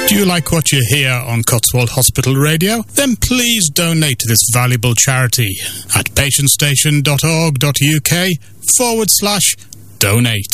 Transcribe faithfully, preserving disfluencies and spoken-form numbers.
Do you like what you hear on Cotswold Hospital Radio? Then please donate to this valuable charity at patientstation.org.uk forward slash donate.